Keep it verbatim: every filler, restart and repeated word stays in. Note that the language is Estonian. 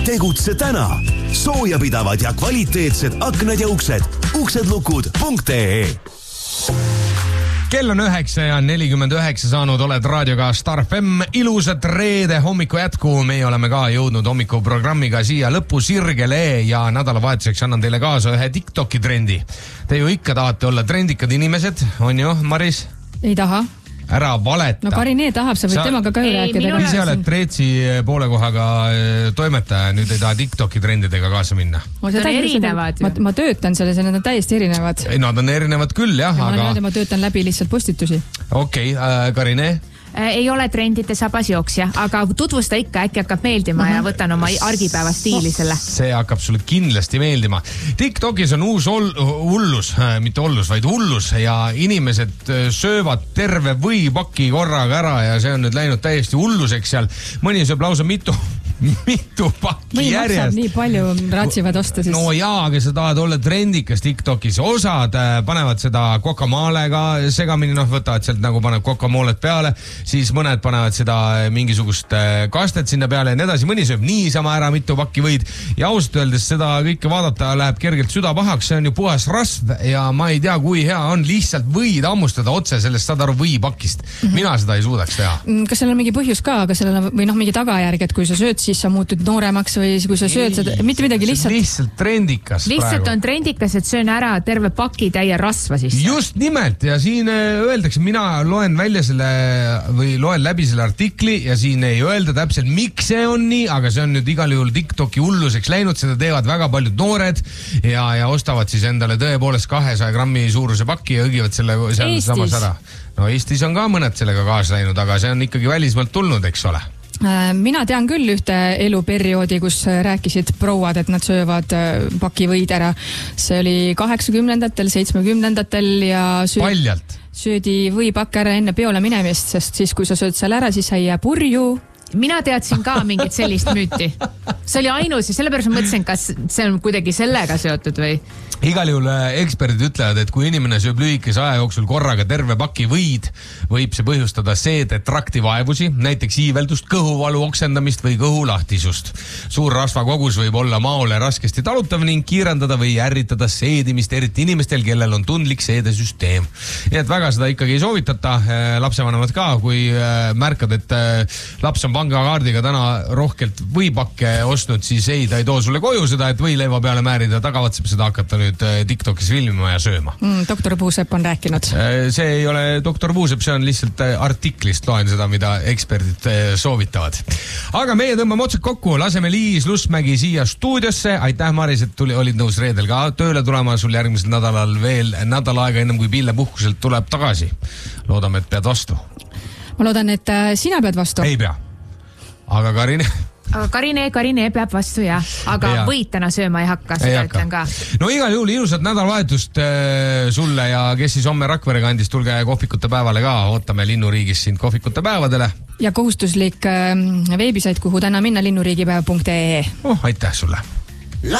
Tegutse täna. Soojapidavad ja kvaliteetsed aknad ja uksed. uksedlukud punkt ee. Kell on üheksa ja nelikümmend üheksa saanud, oled raadioga Star F M. Ilusat reede hommiku jätku. Meie oleme ka jõudnud hommikuprogrammiga siia lõpu sirgele ja nädalavahetuseks annan teile kaasa ühe TikToki trendi. Te ju ikka tahate olla trendikad inimesed, on ju, Maris? Ei taha. Ära valeta. No Karinee tahab, sa võid sa... temaga ka ju rääkida. Ise oled Treetsi poole kohaga toimetaja, nüüd ei taha TikToki trendidega kaasa minna. Ma, erinevad, ma, ma töötan selles ja nad on täiesti erinevad. Nad on erinevad küll, jah. Ja aga... ma, ma töötan läbi lihtsalt postitusi. Okei, okay, äh, Karinee? Ei ole trendide sabas jooksja, aga tutvusta ikka, äkki hakkab meeldima uh-huh. ja võtan oma argipäeva stiili selle. See hakkab sulle kindlasti meeldima. TikTokis on uus ol- hullus, mitte hullus, vaid hullus ja inimesed söövad terve võipaki korraga ära ja see on nüüd läinud täiesti hulluseks seal. Mõni sööb lausa mitu mitu pakki või järjest. Või maksab nii palju, ratsivad osta siis. No jaa, aga sa tahad olla trendikas TikTokis. Osad panevad seda kokamaalega segamini, noh, võtavad sealt nagu paneb kokamoolet peale, siis mõned panevad seda mingisugust kastet sinna peale ja nii edasi. Mõni sööb niisama ära mitu pakki võid ja ausalt öeldes seda kõike vaadata läheb kergelt süda pahaks. See on ju puhas rasv ja ma ei tea, kui hea on lihtsalt võid ammustada otse sellest, saad aru, võipakist. Mm-hmm. Mina seda ei suudaks teha. Kas seal on mingi põhjus ka, kas seal on või noh, mingi tagajärg, et kui sa sööd, siis sa muutud nooremaks või kui sa sööd seda, mitte midagi lihtsalt. Lihtsalt trendikas Lihtsalt praegu. On trendikas, et söön ära terve paki täie rasva sisse. Just nimelt ja siin öeldakse, mina loen välja selle või loen läbi selle artikli ja siin ei öelda täpselt, miks see on nii, aga see on nüüd igal juhul TikToki hulluseks läinud, seda teevad väga paljud noored ja, ja ostavad siis endale tõepoolest kahesaja grammi suuruse pakki ja õgivad selle seal samas ära. No Eestis on ka mõned sellega kaasa läinud, aga see on ikkagi välismaalt tulnud, eks ole. Mina tean küll ühte eluperioodi, kus rääkisid prouad, et nad söövad paki võid ära. See oli kaheksakümnendatel, seitsmekümnendatel ja sööd, Paljalt. söödi võipakk ära enne peole minemist, sest siis kui sa sööd seal ära, siis sa ei jää purju. Mina teadsin ka mingit sellist müüti. See oli ainus ja sellepärast ma mõtlesin, kas see on kuidagi sellega seotud või? Igal juhul eksperdid ütlevad, et kui inimene sööb lühikese aja jooksul korraga terve paki võid, võib see põhjustada seedetrakti vaevusi, näiteks iiveldust, kõhuvalu oksendamist või kõhulahtisust. Suur rasvakogus võib olla maole raskesti talutav ning kiirendada või ärritada seedimist, eriti inimestel, kellel on tundlik seedesüsteem. Nii et väga seda ikkagi ei soovitata. Lapsevanemad ka, kui märkad, et laps on pangakaardiga täna rohkelt võipakke ostnud, siis ei, ta ei too sulle koju seda, et võileiva peale määrida, tagavatseb seda hakata nüüd TikTokis filmima ja sööma. Mm, doktor Puusepp on rääkinud. See ei ole doktor Puusepp, see on lihtsalt artiklist loen seda, mida eksperdid soovitavad. Aga meie tõmbame otsad kokku, laseme Liis Lustmägi siia stuudiosse. Aitäh, Maris, et tuli, olid nõus reedel ka tööle tulema sul järgmisel nädalal veel nädal aega ennem kui Pille puhkuselt tuleb tagasi. Loodame, et pead vastu. Ma loodan, et sina pead vastu. Ei pea. Aga Karin... Aga Karine, Karine peab vastu, jah. Aga ja. Võid täna sööma ei hakka, seda ütlen ka. No igal juhul ilusat nädalavahetust äh, sulle ja kes siis homme Rakvere kandis, tulge kohvikute päevale ka. Ootame Linnuriigis sind kohvikute päevadele. Ja kohustuslik äh, veebisait, kuhu täna minna, linnuriigipäev punkt ee. Oh, aitäh sulle.